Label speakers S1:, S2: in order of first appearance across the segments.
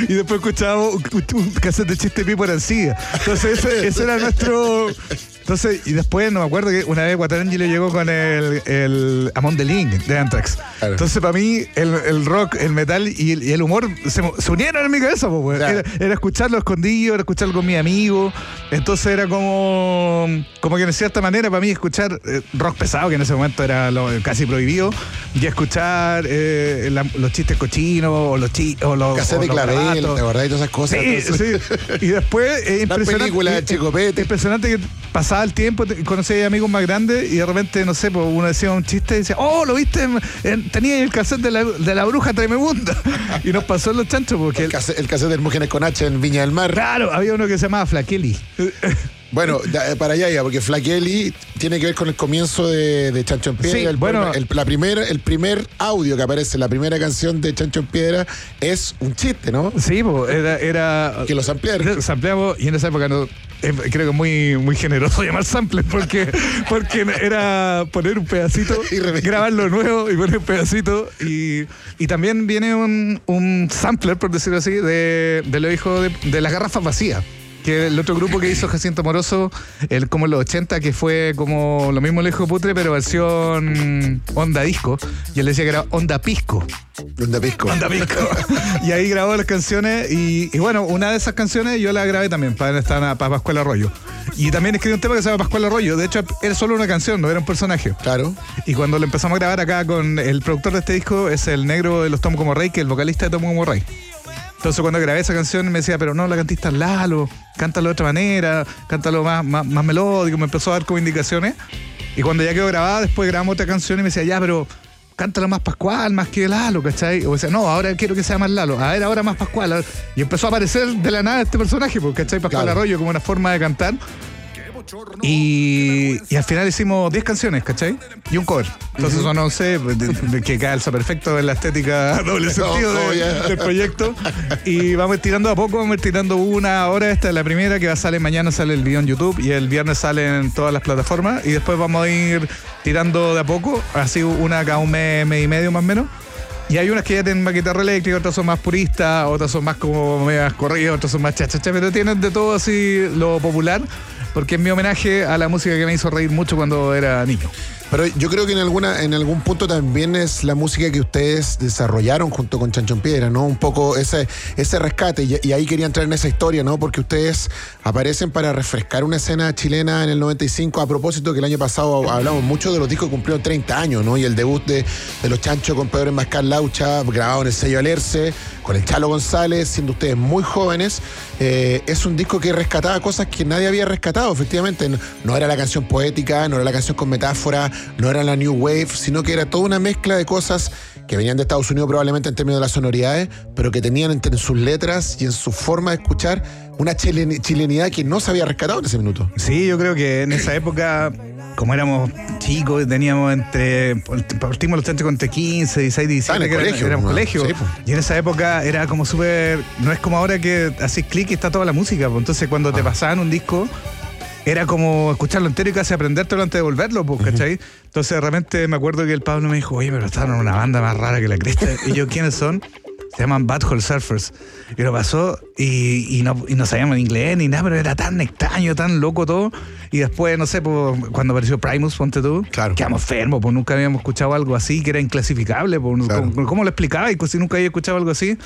S1: y después escuchábamos un cassette de Chiste Pipo Arancibia. Entonces ese era nuestro... Entonces, y después no me acuerdo que una vez Guatarangelo llegó con el Amon the Link de Anthrax. Claro. Entonces para mí el rock, el metal y el humor se unieron en mi cabeza, pues, claro. Era escucharlo escondido, era escucharlo con mis amigos. Entonces era como que en cierta manera para mí escuchar rock pesado, que en ese momento era casi prohibido, y escuchar los chistes cochinos o los
S2: cassette de Clavel, ¿te acordás de todas esas cosas?
S1: Sí, sí. Y después
S2: impresionante, película de Chicopete.
S1: Impresionante que pasaba el tiempo, conocí a amigos más grandes y de repente, no sé, pues uno decía un chiste y decía, oh, ¿lo viste? Tenía el cassette de la bruja tremenda. Y nos pasó en Los Chanchos porque
S2: el cassette de Hermógenes con H en Viña del Mar.
S1: Claro, había uno que se llamaba Flaqueli.
S2: Bueno, para allá ya, porque Flaqueli tiene que ver con el comienzo de Chancho en Piedra.
S1: Sí,
S2: el primer audio que aparece, la primera canción de Chancho en Piedra es un chiste, ¿no?
S1: Sí, pues era
S2: que los ampliaron.
S1: Sampleamos y en esa época no... creo que es muy generoso llamar sampler porque era poner un pedacito y grabarlo nuevo y poner un pedacito y también viene un sampler, por decirlo así, de los hijos de las garrafas vacías, que el otro grupo que hizo Jacinto Moroso como en los 80, que fue como lo mismo Lejos Putre, pero versión onda disco, y él decía que era onda pisco.
S2: Onda pisco.
S1: Y ahí grabó las canciones y bueno, una de esas canciones yo la grabé también para Pascual Arroyo. Y también escribí un tema que se llama Pascual Arroyo. De hecho, era solo una canción, no era un personaje.
S2: Claro.
S1: Y cuando lo empezamos a grabar acá con el productor de este disco, es el negro de los Tomo Como Rey, que es el vocalista de Tomo Como Rey. Entonces cuando grabé esa canción me decía, pero no, la cantista Lalo, cántalo de otra manera, cántalo más melódico, me empezó a dar como indicaciones. Y cuando ya quedó grabada, después grabamos otra canción y me decía, ya, pero cántalo más Pascual, más que Lalo, ¿cachai? O decía, no, ahora quiero que sea más Lalo, a ver, ahora más Pascual. Y empezó a aparecer de la nada este personaje, ¿cachai? Pascual claro. Arroyo, como una forma de cantar. Y al final hicimos 10 canciones, ¿cachai? Y un cover. Entonces son 11, que calza perfecto en la estética doble sentido del proyecto. Y vamos tirando a poco, vamos tirando una. Ahora esta es la primera que sale mañana, sale el video en YouTube y el viernes sale en todas las plataformas. Y después vamos a ir tirando de a poco, así una cada un mes y medio más o menos. Y hay unas que ya tienen más guitarra eléctrica, otras son más puristas, otras son más como medias corridas, otras son más chachacha, pero tienen de todo así lo popular, porque es mi homenaje a la música que me hizo reír mucho cuando era niño.
S2: Pero yo creo que en algún punto también es la música que ustedes desarrollaron junto con Chancho en Piedra, ¿no? Un poco ese rescate, y ahí quería entrar en esa historia, ¿no? Porque ustedes aparecen para refrescar una escena chilena en el 95, a propósito que el año pasado hablamos mucho de los discos que cumplieron 30 años, ¿no? Y el debut de los Chanchos con Pedro Enmascar Laucha, grabado en el sello Alerce, con el Chalo González, siendo ustedes muy jóvenes. Es un disco que rescataba cosas que nadie había rescatado, efectivamente. No era la canción poética, no era la canción con metáfora, no era la New Wave, sino que era toda una mezcla de cosas que venían de Estados Unidos probablemente en términos de las sonoridades, pero que tenían en sus letras y en su forma de escuchar una chilenidad que no se había rescatado en ese minuto.
S1: Sí, yo creo que en esa época, como éramos chicos, teníamos partimos los Chanchos entre 15, 16, 17, éramos colegio. Sí, pues. Y en esa época era como súper, no es como ahora que haces clic y está toda la música, pues. Entonces cuando te pasaban un disco, era como escucharlo entero y casi aprendértelo antes de devolverlo, pues, ¿cachai? Entonces de repente me acuerdo que el Pablo me dijo, oye, pero estaban en una banda más rara que la cresta. Y yo, ¿quiénes son? Se llaman Bad Hole Surfers. Y lo pasó y no sabíamos inglés ni nada, pero era tan extraño, tan loco todo. Y después, no sé, pues, cuando apareció Primus, ponte tú, claro, quedamos enfermos, pues nunca habíamos escuchado algo así, que era inclasificable. Pues, claro. ¿Cómo lo explicaba? Y pues, si nunca había escuchado algo así.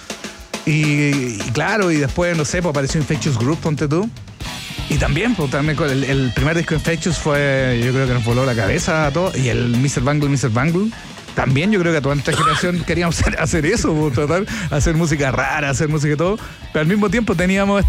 S1: Y claro, y después, no sé, pues apareció Infectious Group, ponte tú. Y también, pues también el primer disco de Infectious fue, yo creo que nos voló la cabeza a todos. Y el Mr. Bangle, también yo creo que a toda nuestra generación queríamos hacer eso, pues, tratar hacer música rara, hacer música y todo. Pero al mismo tiempo teníamos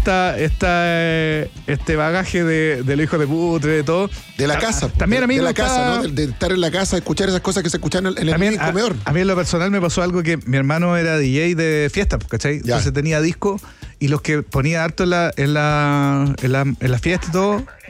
S1: este bagaje de los hijos de putre, de todo.
S2: De la casa.
S1: También a mí
S2: de la casa, ¿no? De estar en la casa, escuchar esas cosas que se escuchan en el comedor. A
S1: mí en lo personal me pasó algo que mi hermano era DJ de fiesta, ¿cachai? Entonces tenía disco y los que ponía harto en la fiesta y todo,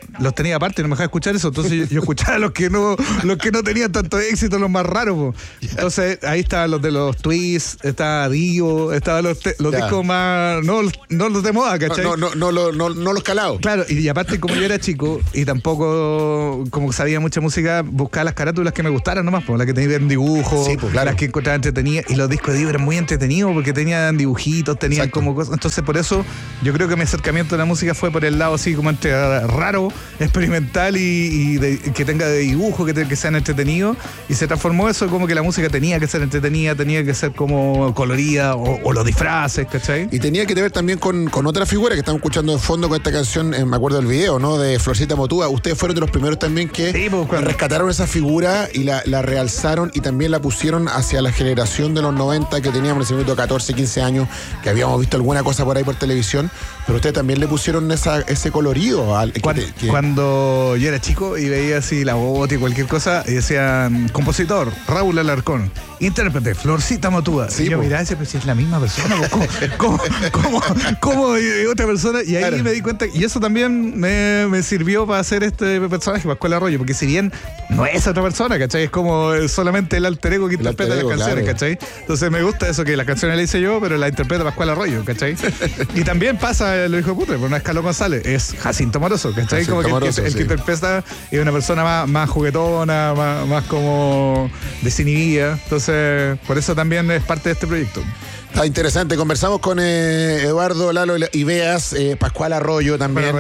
S1: los tenía aparte, no me dejaba escuchar eso. Entonces yo escuchaba los que no tenían tanto éxito, los más raros, po. Entonces ahí estaban los de los Twists, estaba Dio, estaban los discos más, no los de moda, ¿cachai?
S2: No los calados.
S1: Claro, y aparte como yo era chico y tampoco como sabía mucha música, buscaba las carátulas que me gustaran nomás, po, las que tenían dibujos,
S2: sí, pues, claro,
S1: las que encontraba entretenidas, y los discos de Dio eran muy entretenidos porque tenían dibujitos, tenían
S2: exacto,
S1: como cosas. Entonces por eso yo creo que mi acercamiento a la música fue por el lado así como entre raro, experimental y que tenga de dibujo, que sean entretenidos, y se transformó eso como que la música tenía que ser entretenida, tenía que ser como colorida o los disfraces, ¿cachai?
S2: Y tenía que ver también con otra figura que estamos escuchando de fondo con esta canción, me acuerdo del video, ¿no? De Florcita Motúa. Ustedes fueron de los primeros también que
S1: sí, pues,
S2: rescataron esa figura y la realzaron y también la pusieron hacia la generación de los 90 que teníamos en ese momento 14, 15 años, que habíamos visto alguna cosa por ahí por televisión, pero ustedes también le pusieron ese colorido.
S1: Cuando yo era chico y veía así la bota y cualquier cosa, y decían compositor, Raúl Alarcón, intérprete, Florcita Motúa.
S2: Sí,
S1: y yo miraba y decía, pero si es la misma persona, ¿cómo otra persona? Y ahí claro, me di cuenta, y eso también me sirvió para hacer este personaje, Pascual Arroyo, porque si bien no es otra persona, ¿cachai? Es como solamente el alter ego que interpreta las canciones, claro, ¿cachai? Entonces me gusta eso, que las canciones las hice yo, pero la interpreta Pascual Arroyo, ¿cachai? Y también pasa lo hijo de puta, pero no es Carlos González, es Jacinto Moroso, ¿cachai?
S2: Jacinto
S1: como
S2: Moroso,
S1: el que interpreta es una persona más juguetona, más como desinhibida. Entonces, por eso también es parte de este proyecto.
S2: Está interesante. Conversamos con Eduardo, Lalo y Beas, Pascual Arroyo también.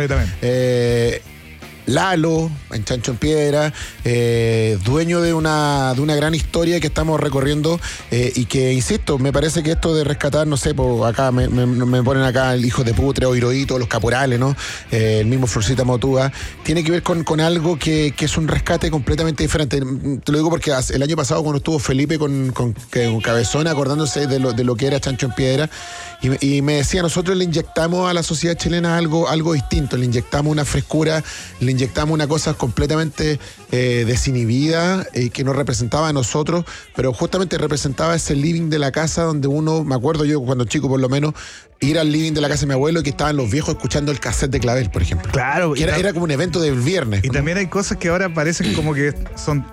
S2: Lalo, en Chancho en Piedra, dueño de una gran historia que estamos recorriendo y que, insisto, me parece que esto de rescatar, no sé, acá me ponen acá el hijo de Putre o Hirohito, los caporales, ¿no? El mismo Florcita Motúa, tiene que ver con algo que es un rescate completamente diferente. Te lo digo porque el año pasado cuando estuvo Felipe con Cabezón acordándose de lo que era Chancho en Piedra, y me decía, nosotros le inyectamos a la sociedad chilena algo distinto, le inyectamos una frescura, le inyectamos una cosa completamente desinhibida, que nos representaba a nosotros, pero justamente representaba ese living de la casa donde uno, me acuerdo yo cuando chico por lo menos, ir al living de la casa de mi abuelo y que estaban los viejos escuchando el cassette de Clavel, por ejemplo.
S1: Claro.
S2: Que era como un evento del viernes.
S1: Y también hay cosas que ahora parecen como que son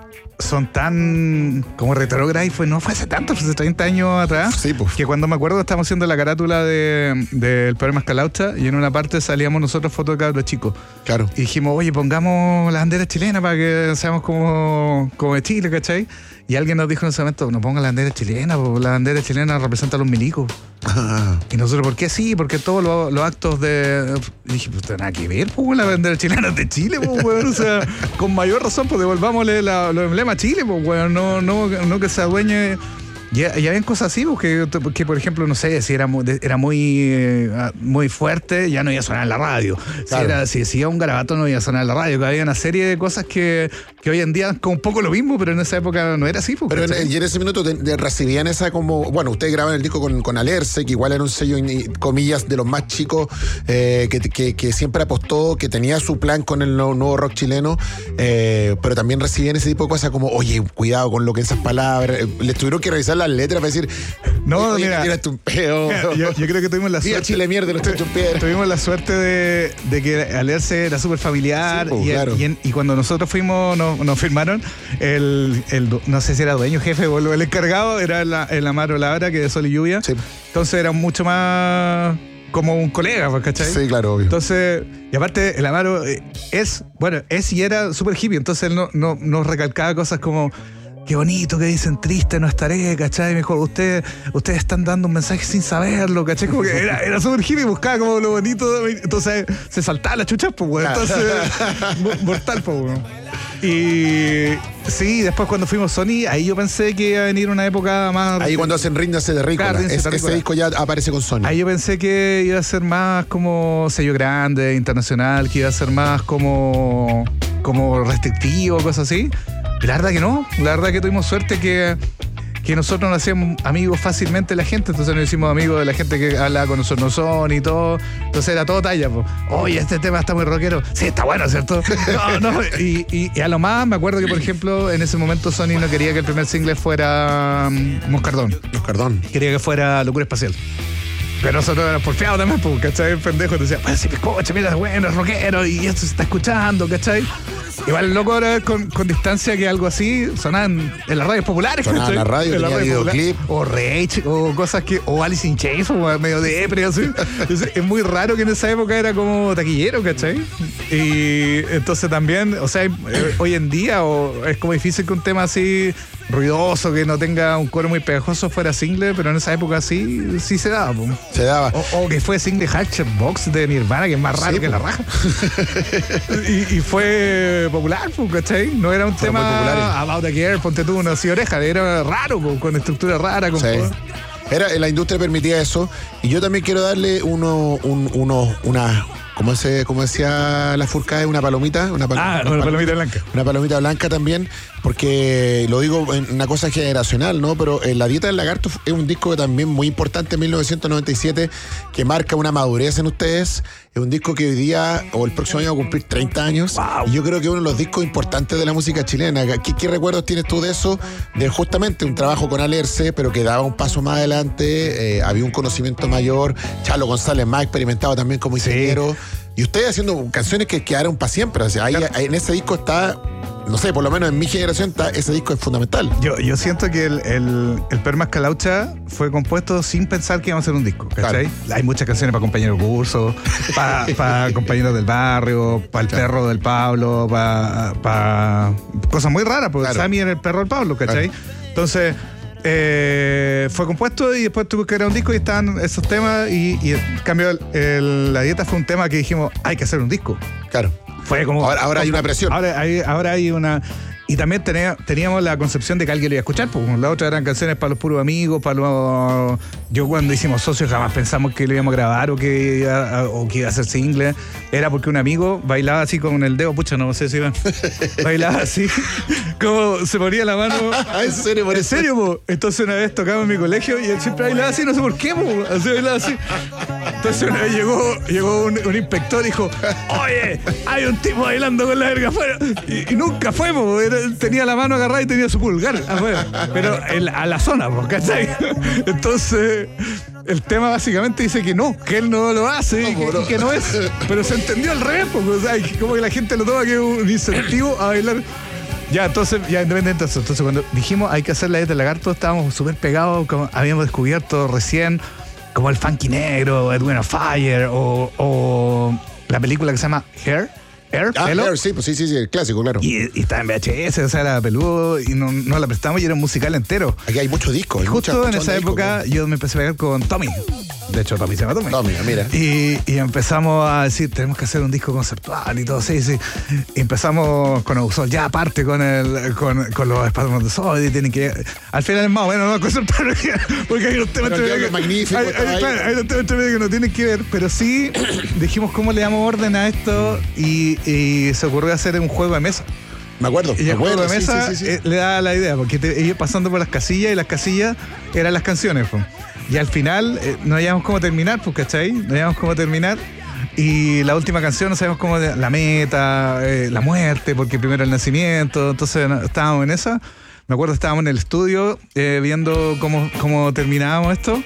S1: tan como retrógradas, y no fue hace tanto, fue hace 30 años atrás,
S2: sí, pues,
S1: que cuando me acuerdo estábamos haciendo la carátula del programa Escalaucha y en una parte salíamos nosotros fotos de cabros chicos.
S2: Claro.
S1: Y dijimos, oye, pongamos la bandera chilena para que seamos como de Chile, ¿cachai? Y alguien nos dijo en ese momento, no pongan la bandera chilena, porque la bandera chilena representa a los milicos. Y nosotros, ¿por qué sí? Porque todos los actos de... Y dije, pues nada que ver, pues la bandera chilena es de Chile, pues, weón. O sea, con mayor razón, pues devolvámosle los emblemas a Chile, pues, weón. No que se adueñe... Y habían cosas así, que por ejemplo, no sé, si era muy fuerte, ya no iba a sonar en la radio. Claro. Si decía un garabato, no iba a sonar en la radio. Que había una serie de cosas que hoy en día es como un poco lo mismo, pero en esa época no era así.
S2: Pero y en ese minuto recibían esa como... Bueno, ustedes graban el disco con Alerce, que igual era un sello, comillas, de los más chicos, que siempre apostó, que tenía su plan con el nuevo rock chileno, pero también recibían ese tipo de cosas como, oye, cuidado con lo que esas palabras... Les tuvieron que revisar las letras para decir,
S1: no, mira,
S2: un peo.
S1: Yo creo que tuvimos la suerte.
S2: Chile mierda, los Chancho en Piedra.
S1: Tuvimos la suerte de que Alerce era súper familiar, sí, claro, y cuando nosotros fuimos, nos firmaron, no sé si era dueño, jefe o el encargado, era el Amaro Labra, que de Sol y Lluvia. Sí. Entonces era mucho más como un colega, ¿cachai?
S2: Sí, claro, obvio.
S1: Entonces, y aparte, el Amaro es y era súper hippie, entonces él nos recalcaba cosas como... Qué bonito que dicen, triste no estaré, ¿cachai? Me dijo, ustedes están dando un mensaje sin saberlo, ¿cachai? Como que era súper hippie, buscaba como lo bonito, entonces se saltaba la chucha, pues, güey. Entonces, mortal, pues, güey. Y sí, después cuando fuimos Sony, ahí yo pensé que iba a venir una época más...
S2: Ahí cuando hacen Ríndase de Rícola, claro, ese disco ya aparece con Sony.
S1: Ahí yo pensé que iba a ser más como sello grande, internacional, que iba a ser más como restrictivo, cosas así. Y la verdad que no, la verdad que tuvimos suerte que nosotros nos hacíamos amigos fácilmente de la gente, entonces nos hicimos amigos de la gente que hablaba con nosotros y todo, entonces era todo talla, pues. Oye, este tema está muy rockero, sí, está bueno, ¿cierto? No, y a lo más me acuerdo que, por ejemplo, en ese momento Sony no quería que el primer single fuera Moscardón.
S2: Moscardón.
S1: Quería que fuera Locura Espacial. Pero nosotros éramos porfiados también, porque, ¿cachai? El pendejo te decía, pues si me escucha, mira, bueno, es rockero y esto se está escuchando, ¿cachai? Igual el loco ahora con distancia que algo así sonaban en las radios populares.
S2: Sonaban en la radio, tenía videoclip.
S1: O Rage, o cosas que, o Alice in Chains, o medio de depre, así. Es muy raro que en esa época era como taquillero, ¿cachai? Y entonces también, o sea, hoy en día es como difícil que un tema así ruidoso, que no tenga un coro muy pegajoso fuera single, pero en esa época sí se daba. Po.
S2: Se daba.
S1: O que fue single Hatchbox de Nirvana, que es más raro que la raja. y fue popular, ¿cachai? No era un tema About a Girl, ponte tú, una así oreja, era raro, con estructura rara. Con
S2: la industria permitía eso. Y yo también quiero darle una... ¿Cómo decía la Furcade? Una palomita. Una
S1: palomita blanca.
S2: Una palomita blanca también, porque lo digo en una cosa generacional, ¿no? Pero La Dieta del Lagarto es un disco también muy importante en 1997, que marca una madurez en ustedes. Es un disco que hoy día, o el próximo año, va a cumplir 30 años.
S1: Wow.
S2: Y yo creo que es uno de los discos importantes de la música chilena. ¿Qué recuerdos tienes tú de eso? De justamente un trabajo con Alerce, pero que daba un paso más adelante, había un conocimiento mayor. Chalo González, más experimentado también como ingeniero. Y ustedes haciendo canciones que quedaron para siempre. O sea, ahí, en ese disco está, no sé, por lo menos en mi generación, ese disco es fundamental. Yo
S1: siento que el Permas Calaucha fue compuesto sin pensar que iba a ser un disco, ¿cachai? Claro. Hay muchas canciones para compañeros de curso, para compañeros del barrio, para el perro del Pablo, para cosas muy raras, porque Sammy era el perro del Pablo, ¿cachai? Claro. Entonces... fue compuesto y después tuve que crear un disco y estaban esos temas y en cambio La Dieta fue un tema que dijimos hay que hacer un disco.
S2: Claro.
S1: Fue como
S2: ahora hay una presión.
S1: Ahora hay una. Y también teníamos la concepción de que alguien lo iba a escuchar, pues la otra eran canciones para los puros amigos, yo cuando hicimos Socios jamás pensamos que lo íbamos a grabar o que iba a ser single. Era porque un amigo bailaba así con el dedo, no sé si iban. Bailaba así, como se ponía la mano.
S2: ¿En serio?
S1: ¿En serio, po? Entonces una vez tocaba en mi colegio y él siempre bailaba así, no sé por qué, po. Así bailaba así. Entonces una vez llegó un inspector y dijo, oye, hay un tipo bailando con la verga afuera. Y nunca fue, po. Tenía la mano agarrada y tenía su pulgar afuera, pero a la zona, ¿cachai? Entonces, el tema básicamente dice que no, que él no lo hace y que no es, pero se entendió al revés, o sea, como que la gente lo toma que es un incentivo a bailar. Ya, entonces, independiente de eso, entonces cuando dijimos hay que hacer La Dieta del Lagarto, estábamos súper pegados, como habíamos descubierto recién, como el funky negro, Edwin of Fire, o la película que se llama Hair,
S2: Hair, sí, pues sí, el clásico, claro.
S1: Y estaba en VHS, o sea, era peludo y no la prestamos y era un musical entero.
S2: Aquí hay muchos discos.
S1: Justo en esa época yo me empecé a pegar con Tommy. De hecho, Tommy se llama Tommy.
S2: Tommy, mira.
S1: Y empezamos a decir, tenemos que hacer un disco conceptual y todo, sí. Y empezamos con Ausol, ya aparte con los espasmos de Sol, y tienen que... Al final es más o menos no conceptual, porque hay unos temas
S2: magníficos.
S1: Hay unos temas que no tienen que ver, pero sí dijimos cómo le damos orden a esto y se ocurrió hacer un juego de mesa.
S2: Me acuerdo.
S1: Y el juego de mesa le da la idea, porque iba pasando por las casillas y las casillas eran las canciones, pues. Y al final no sabíamos cómo terminar, pues, ¿cachai? No sabíamos cómo terminar. Y la última canción no sabíamos cómo, la meta, la muerte, porque primero el nacimiento. Entonces estábamos en esa. Me acuerdo, estábamos en el estudio viendo cómo terminábamos esto.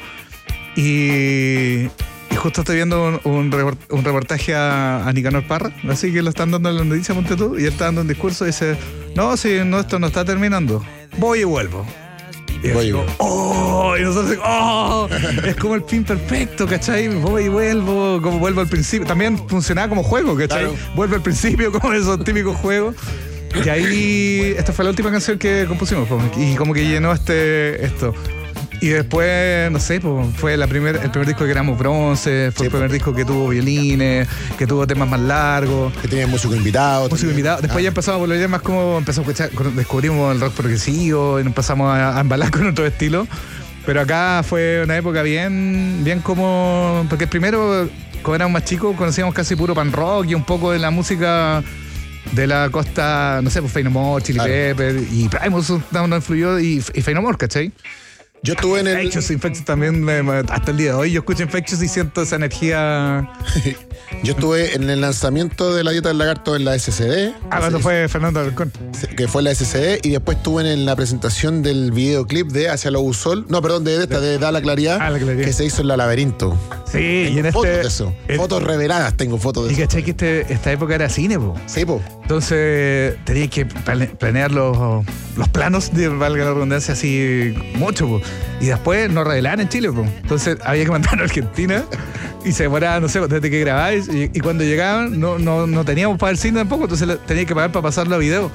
S1: Y justo estoy viendo un reportaje a Nicanor Parra, así que lo están dando en la noticia, ponte tú, y él está dando un discurso y dice, no, esto no está terminando. Voy y vuelvo. Y nosotros, es como el fin perfecto, ¿cachai? Voy y vuelvo, como vuelvo al principio. También funcionaba como juego, ¿cachai? Claro. Vuelvo al principio, como esos típicos juegos. Y ahí, esta fue la última canción que compusimos, y como que llenó esto. Y después, no sé, fue el primer disco que grabamos bronce, fue el primer disco que tuvo violines, que tuvo temas más largos.
S2: Que tenía músicos invitados.
S1: Después ya empezamos a volver más como empezamos a escuchar, descubrimos el rock progresivo y empezamos a embalar con otro estilo. Pero acá fue una época bien como... Porque primero, cuando éramos más chicos, conocíamos casi puro pan rock y un poco de la música de la costa, no sé, Faith No More, Chili Pepper, y Primus nos influyó, y Faith No More, ¿cachai?
S2: Yo estuve en el...
S1: Infectious también, hasta el día de hoy yo escucho Infectious y siento esa energía.
S2: Yo estuve en el lanzamiento de La Dieta del Lagarto en la SCD.
S1: Cuando fue Fernando Alarcón.
S2: Que fue en la SCD, y después estuve en la presentación del videoclip de Hacia lo Usol. No, perdón, de Da la Claridad, que se hizo en La Laberinto.
S1: Sí,
S2: tengo fotos de eso. Fotos reveladas, tengo fotos de eso.
S1: Y cachai que esta época era cine, po.
S2: Sí, po.
S1: Entonces tenía que planear los planos, valga la redundancia, así mucho, po. Y después no revelaban en Chile, po. Entonces había que mandar a Argentina y se demoraba, no sé, desde que grabáis, y cuando llegaban no teníamos para el cine tampoco, entonces tenía que pagar para pasarlo a video.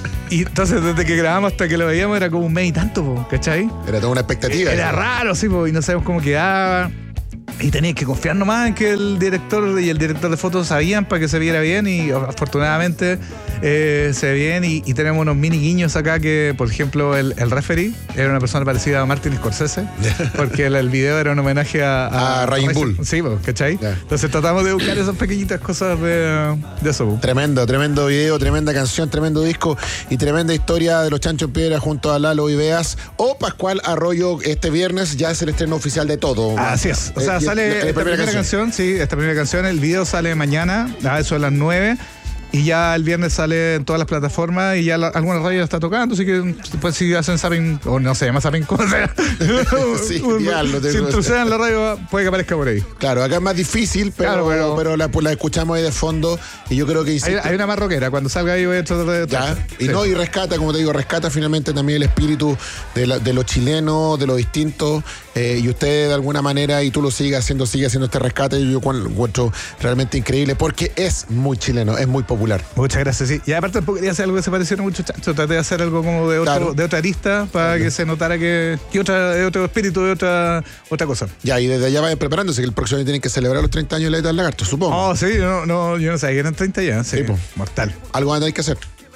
S1: Y entonces desde que grabamos hasta que lo veíamos era como un mes y tanto, po, ¿cachai?
S2: Era toda una expectativa.
S1: Era raro, sí, po, y no sabemos cómo quedaba. Y tenías que confiar nomás en que el director y el director de fotos sabían para que se viera bien, y afortunadamente se ve bien, y tenemos unos mini guiños acá que, por ejemplo, el referee era una persona parecida a Martin Scorsese, porque el video era un homenaje a
S2: Raging Bull.
S1: Sí, ¿cachai? Yeah. Entonces tratamos de buscar esas pequeñitas cosas de eso.
S2: Tremendo video, tremenda canción, tremendo disco y tremenda historia de los Chancho en Piedra junto a Lalo Ibeas o Pascual Arroyo. Este viernes ya es el estreno oficial de todo.
S1: Así es. O sea, sale esta primera canción, sí, esta primera canción. El video sale mañana, a eso de las 9. Y ya el viernes sale en todas las plataformas, y ya algunas radios está tocando, así que pues si hacen zapping, o no se llama zapping, ¿cómo sea?
S2: Sí,
S1: si intrusión en la radio, puede que aparezca por ahí.
S2: Claro, acá es más difícil, pero la escuchamos ahí de fondo, y yo creo que
S1: hay una más rockera, cuando salga ahí voy a tratar de...
S2: Ya, y rescata, como te digo, rescata finalmente también el espíritu de lo chileno, de lo distinto, y usted de alguna manera, y tú lo sigue haciendo este rescate, y yo encuentro realmente increíble, porque es muy chileno, es muy popular.
S1: Muchas gracias, sí. Y aparte tampoco quería hacer algo que se pareciera mucho Chancho. Traté de hacer algo como de otra arista para que se notara que otro espíritu, de otra cosa.
S2: Ya, y desde allá vayan preparándose, que el próximo año tienen que celebrar los 30 años de La Dieta del Lagarto, supongo.
S1: Oh, sí, yo no sabía que eran 30 ya. Sí, mortal.
S2: Algo van a tener que hacer.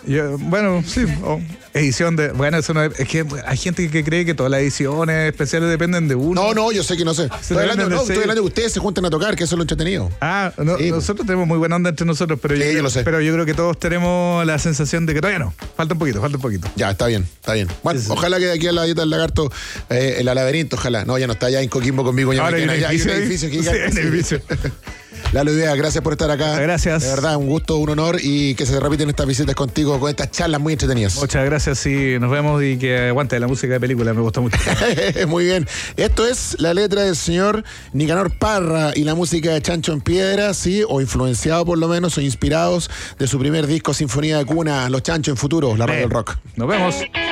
S1: Bueno, sí, edición de... Bueno, eso no es que hay gente que cree que todas las ediciones especiales dependen de uno.
S2: No, yo sé que no sé. Estoy hablando que ustedes se junten a tocar, que eso es lo entretenido.
S1: Nosotros tenemos muy buena onda entre nosotros, pero yo lo sé. Pero yo creo que todos tenemos la sensación de que todavía no. Falta un poquito. Ya, está bien. Bueno, sí. Ojalá que de aquí a La Dieta del Lagarto, el Laberinto, ojalá. No, ya no está allá en Coquimbo conmigo. Ya hay un edificio gigante. Lalo Ibeas, gracias por estar acá. Gracias.
S2: De verdad, un gusto, un honor, y que se repiten estas visitas contigo, con estas charlas muy entretenidas.
S1: Muchas gracias, y nos vemos, y que aguante la música de película, me gustó mucho.
S2: Muy bien. Esto es la letra del señor Nicanor Parra y la música de Chancho en Piedra, sí, o influenciado por lo menos, o inspirados de su primer disco Sinfonía de Cuna, Los Chancho en Futuro, la radio del rock.
S1: Nos vemos.